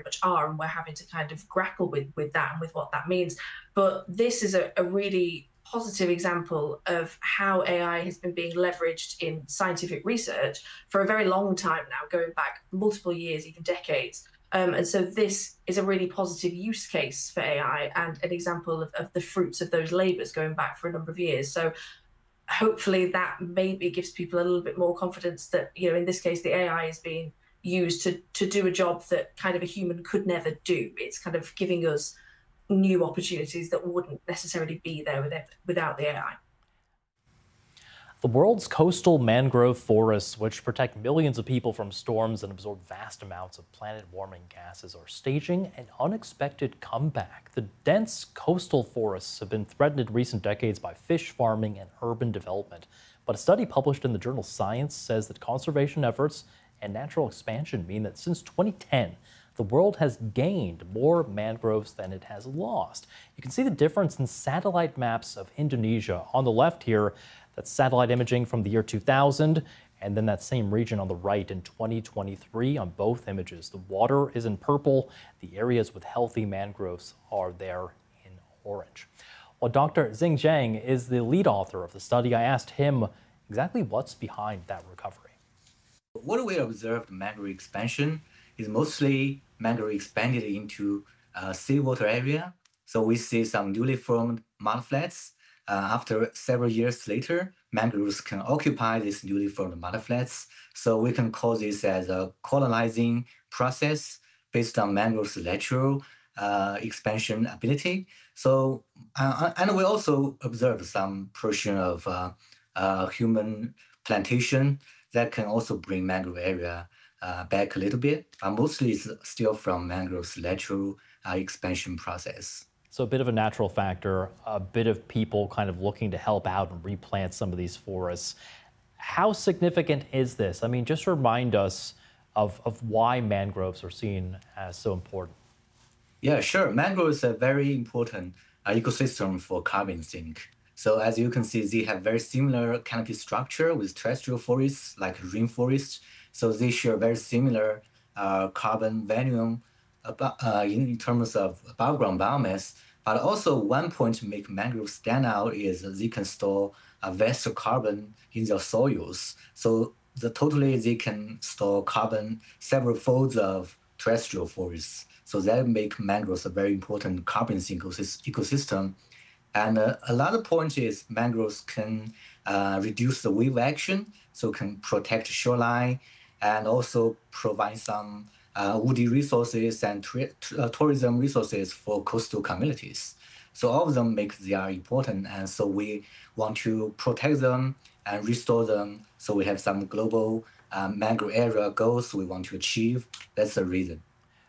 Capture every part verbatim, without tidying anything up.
much are, and we're having to kind of grapple with with that and with what that means. But this is a, a really positive example of how A I has been being leveraged in scientific research for a very long time now, going back multiple years, even decades. Um, and so this is a really positive use case for A I and an example of, of the fruits of those labors going back for a number of years. So hopefully that maybe gives people a little bit more confidence that, you know, in this case, the A I is being used to to do a job that kind of a human could never do. It's kind of giving us new opportunities that wouldn't necessarily be there without, without the A I. The world's coastal mangrove forests, which protect millions of people from storms and absorb vast amounts of planet-warming gases, are staging an unexpected comeback. The dense coastal forests have been threatened in recent decades by fish farming and urban development. But a study published in the journal Science says that conservation efforts and natural expansion mean that since twenty ten, the world has gained more mangroves than it has lost. You can see the difference in satellite maps of Indonesia. On the left here, that's satellite imaging from the year two thousand, and then that same region on the right in twenty twenty-three on both images. The water is in purple. The areas with healthy mangroves are there in orange. Well, Doctor Xing Zhang is the lead author of the study. I asked him exactly what's behind that recovery. What we observed mangrove expansion is mostly mangrove expanded into uh, seawater area. So we see some newly formed mudflats. Uh, after several years later, mangroves can occupy these newly formed mudflats. So we can call this as a colonizing process based on mangrove's lateral uh, expansion ability. So, uh, and we also observed some portion of uh, uh, human plantation that can also bring mangrove area uh, back a little bit, but mostly it's still from mangrove's lateral uh, expansion process. So a bit of a natural factor, a bit of people kind of looking to help out and replant some of these forests. How significant is this? I mean, just remind us of, of why mangroves are seen as so important. Yeah, sure. Mangroves are very important uh, ecosystem for carbon sink. So as you can see, they have very similar canopy structure with terrestrial forests like rainforests. So they share very similar uh, carbon volume about, uh, in terms of above ground biomass. But also one point to make mangroves stand out is they can store a vast carbon in their soils. So the totally they can store carbon several folds of terrestrial forests. So that make mangroves a very important carbon sink ecosystem. And uh, another point is mangroves can uh, reduce the wave action, so can protect shoreline and also provide some uh, woody resources and uh, tourism resources for coastal communities. So all of them make they are important, and so we want to protect them and restore them. So we have some global um, mangrove area goals we want to achieve. That's the reason.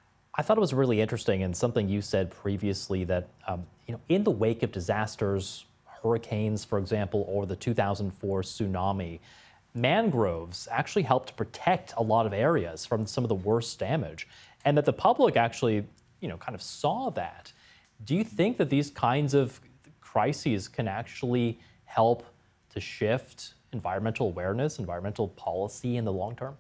I thought it was really interesting and something you said previously that, um, you know, in the wake of disasters, hurricanes, for example, or the two thousand four tsunami, mangroves actually helped protect a lot of areas from some of the worst damage, and that the public actually, you know, kind of saw that. Do you think that these kinds of crises can actually help to shift environmental awareness, environmental policy in the long term?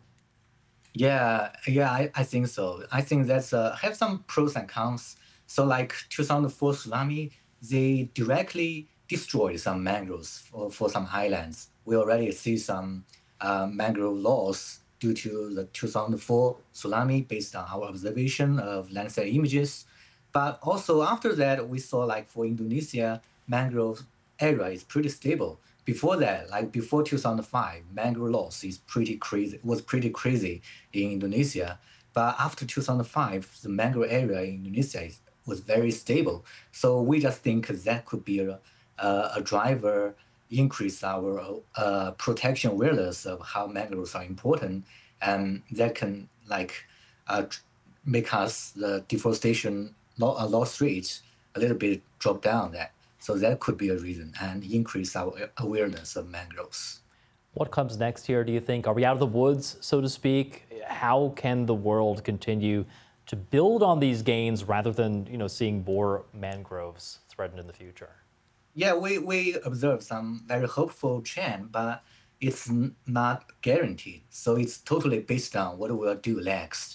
Yeah, yeah, I, I think so. I think that's uh, have some pros and cons. So like two thousand four tsunami, they directly destroyed some mangroves for, for some islands. We already see some uh, mangrove loss due to the two thousand four tsunami based on our observation of Landsat images. But also after that, we saw like for Indonesia, mangrove area is pretty stable. Before that, like before two thousand five, mangrove loss is pretty crazy, was pretty crazy in Indonesia. But after two thousand five, the mangrove area in Indonesia is, was very stable. So we just think that could be a, a, a driver, increase our uh, protection awareness of how mangroves are important, and that can like uh, make us the deforestation lo- uh, loss rate a little bit drop down that. So that could be a reason and increase our awareness of mangroves. What comes next here, do you think? Are we out of the woods, so to speak? How can the world continue to build on these gains rather than, you know, seeing more mangroves threatened in the future? Yeah, we, we observe some very hopeful trend, but it's n- not guaranteed. So it's totally based on what we'll do next.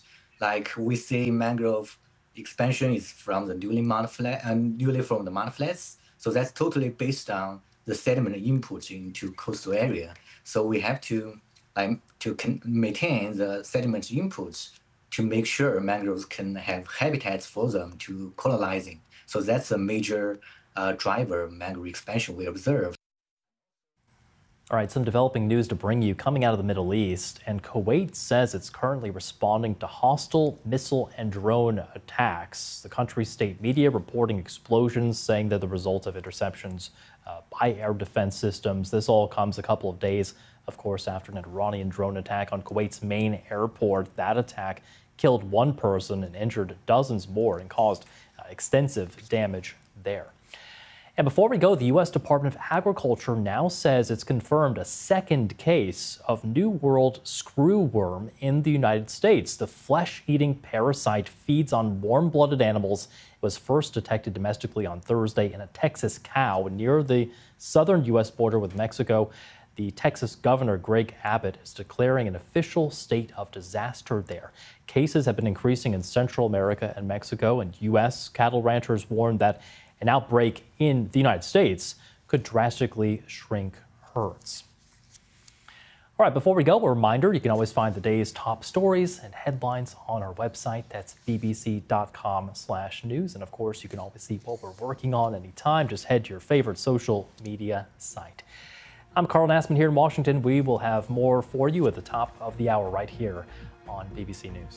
Like we see mangrove expansion is from the newly mudflat and newly formed mudflats. So that's totally based on the sediment input into coastal area. So we have to like to con- maintain the sediment inputs to make sure mangroves can have habitats for them to colonizing. So that's a major uh, driver of mangrove expansion we observe. All right, some developing news to bring you coming out of the Middle East, and Kuwait says it's currently responding to hostile missile and drone attacks. The country's state media reporting explosions, saying they're the result of interceptions uh, by air defense systems. This all comes a couple of days, of course, after an Iranian drone attack on Kuwait's main airport. That attack killed one person and injured dozens more and caused uh, extensive damage there. And before we go, the U S Department of Agriculture now says it's confirmed a second case of New World screwworm in the United States. The flesh-eating parasite feeds on warm-blooded animals. It was first detected domestically on Thursday in a Texas cow near the southern U S border with Mexico. The Texas governor, Greg Abbott, is declaring an official state of disaster there. Cases have been increasing in Central America and Mexico, and U S cattle ranchers warn that an outbreak in the United States could drastically shrink herds. All right, before we go, a reminder, you can always find the day's top stories and headlines on our website. That's b b c dot com slash news. And of course, you can always see what we're working on anytime. Just head to your favorite social media site. I'm Carl Nassman here in Washington. We will have more for you at the top of the hour right here on B B C News.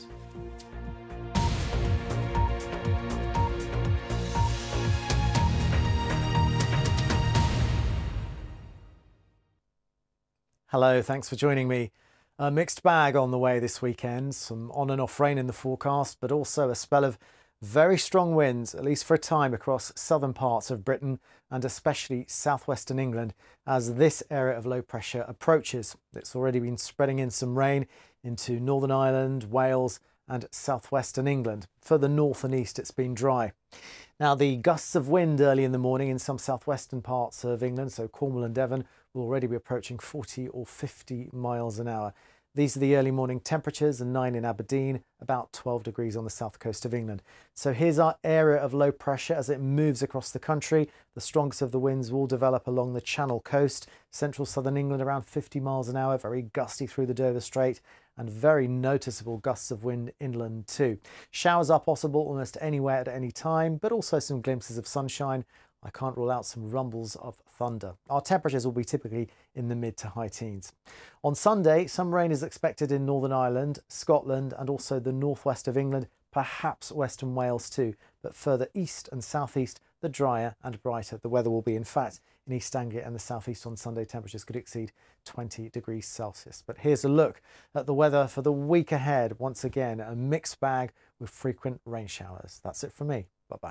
Hello, thanks for joining me. A mixed bag on the way this weekend, some on and off rain in the forecast, but also a spell of very strong winds, at least for a time, across southern parts of Britain and especially southwestern England as this area of low pressure approaches. It's already been spreading in some rain into Northern Ireland, Wales and southwestern England. Further north and east, it's been dry. Now, the gusts of wind early in the morning in some southwestern parts of England, so Cornwall and Devon, will already be approaching forty or fifty miles an hour. These are the early morning temperatures, and nine in Aberdeen, about twelve degrees on the south coast of England. So here's our area of low pressure as it moves across the country. The strongest of the winds will develop along the Channel coast, central southern England around fifty miles an hour, very gusty through the Dover Strait, and very noticeable gusts of wind inland too. Showers are possible almost anywhere at any time, but also some glimpses of sunshine. I can't rule out some rumbles of thunder. Our temperatures will be typically in the mid to high teens. On Sunday, some rain is expected in Northern Ireland, Scotland, and also the northwest of England, perhaps Western Wales too. But further east and southeast, the drier and brighter the weather will be. In fact, in East Anglia and the southeast on Sunday, temperatures could exceed twenty degrees Celsius. But here's a look at the weather for the week ahead. Once again, a mixed bag with frequent rain showers. That's it from me. Bye-bye.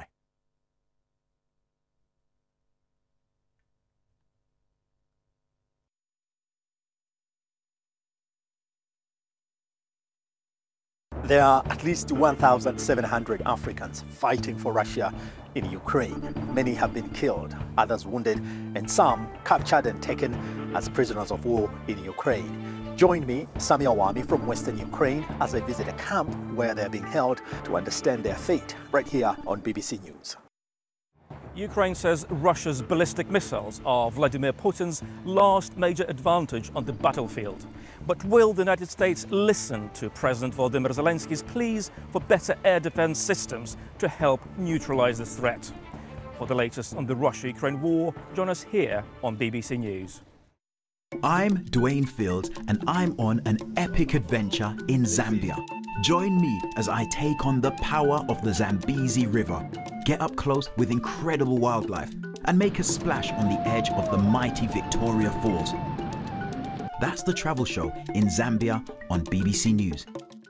There are at least one thousand seven hundred Africans fighting for Russia in Ukraine. Many have been killed, others wounded, and some captured and taken as prisoners of war in Ukraine. Join me, Sami Awami, from Western Ukraine as I visit a camp where they're being held to understand their fate, right here on B B C News. Ukraine says Russia's ballistic missiles are Vladimir Putin's last major advantage on the battlefield. But will the United States listen to President Volodymyr Zelensky's pleas for better air defense systems to help neutralize the threat? For the latest on the Russia-Ukraine war, join us here on B B C News. I'm Dwayne Fields and I'm on an epic adventure in Zambia. Join me as I take on the power of the Zambezi River, get up close with incredible wildlife, and make a splash on the edge of the mighty Victoria Falls. That's the travel show in Zambia on B B C News.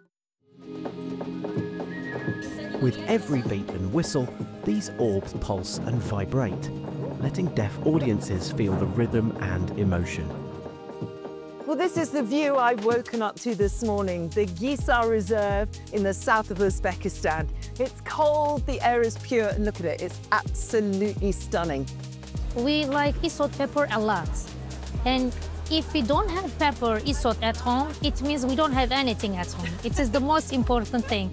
With every beat and whistle, these orbs pulse and vibrate, letting deaf audiences feel the rhythm and emotion. Well, this is the view I've woken up to this morning, the Gisar Reserve in the south of Uzbekistan. It's cold, the air is pure, and look at it, it's absolutely stunning. We like salt pepper a lot, and If we don't have pepper isot at home, it means we don't have anything at home. It is the most important thing.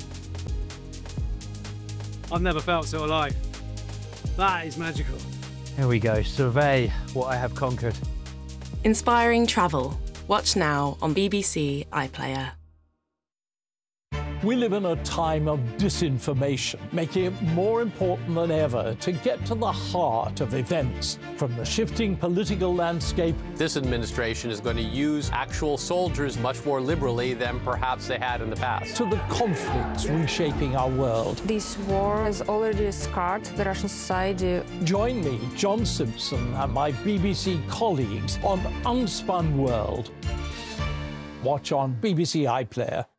I've never felt so alive. That is magical. Here we go, survey what I have conquered. Inspiring travel. Watch now on B B C iPlayer. We live in a time of disinformation, making it more important than ever to get to the heart of events, from the shifting political landscape. This administration is going to use actual soldiers much more liberally than perhaps they had in the past. To the conflicts reshaping our world. This war has already scarred the Russian society. Join me, John Simpson, and my B B C colleagues on Unspun World. Watch on B B C iPlayer.